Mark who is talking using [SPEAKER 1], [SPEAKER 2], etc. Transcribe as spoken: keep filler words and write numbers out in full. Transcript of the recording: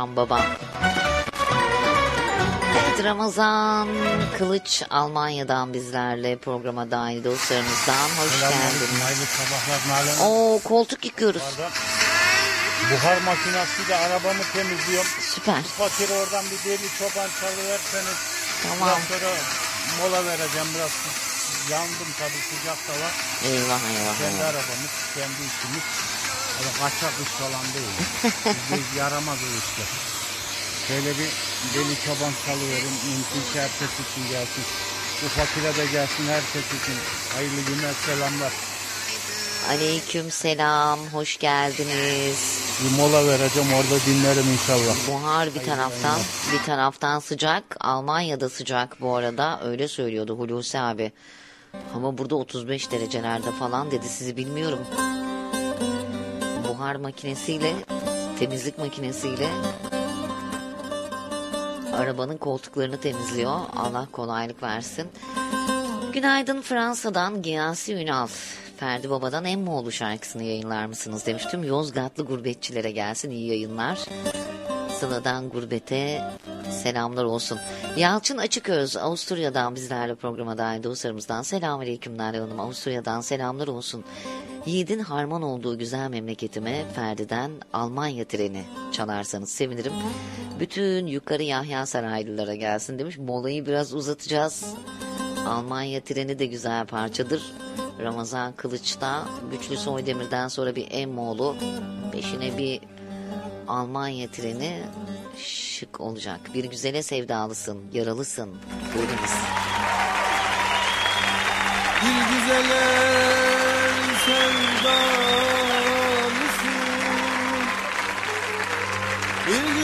[SPEAKER 1] Ramazan baba. Evet, Ramazan Kılıç Almanya'dan bizlerle programa dahil dostlarımızdan hoş geldiniz.
[SPEAKER 2] Hayırlı sabahlar Nalan.
[SPEAKER 1] Oo, koltuk yıkıyoruz.
[SPEAKER 2] Pardon. Buhar makinesiyle arabamı temizliyorum.
[SPEAKER 1] Süper.
[SPEAKER 2] Bu fakir oradan bir deli çoban çalıverseniz.
[SPEAKER 1] Tamam.
[SPEAKER 2] Biraz sonra mola vereceğim biraz. Yandım tabii, sıcak da var.
[SPEAKER 1] Eyvah eyvah.
[SPEAKER 2] Kendi
[SPEAKER 1] eyvah.
[SPEAKER 2] arabamız, kendi işimiz. Öyle kaçak iş falan değil. Biz yaramaz o işler. Şöyle bir deli çoban salıverin. Mümkünse herkes için gelsin. Bu fakire de gelsin, herkes için. Hayırlı günler, selamlar.
[SPEAKER 1] Aleyküm selam, hoş geldiniz.
[SPEAKER 2] Bir mola vereceğim, orada dinlerim inşallah.
[SPEAKER 1] Buhar bir taraftan, bir taraftan sıcak. Almanya'da sıcak bu arada, öyle söylüyordu Hulusi abi. Ama burada otuz beş derecelerde falan dedi, sizi bilmiyorum. Buhar makinesiyle, temizlik makinesiyle arabanın koltuklarını temizliyor. Allah kolaylık versin. Günaydın Fransa'dan Giyasi Ünal. Ferdi Baba'dan Emmoğlu şarkısını yayınlar mısınız demiş. Tüm Yozgatlı gurbetçilere gelsin, iyi yayınlar. Sıla'dan gurbete selamlar olsun. Yalçın Açıköz Avusturya'dan bizlerle programa dahil dostlarımızdan selamünaleyküm Nalan Hanım. Avusturya'dan selamlar olsun. Yiğidin harman olduğu güzel memleketime Ferdi'den Almanya treni çalarsanız sevinirim. Bütün yukarı Yahya Saraylılara gelsin demiş. Molayı biraz uzatacağız. Almanya treni de güzel parçadır. Ramazan Kılıç'ta Güçlü Soydemir'den sonra bir Emmoğlu, peşine bir Almanya treni şık olacak. Bir güzele sevdalısın, yaralısın. Buyurunuz.
[SPEAKER 3] Bir güzele sevdalısın, bir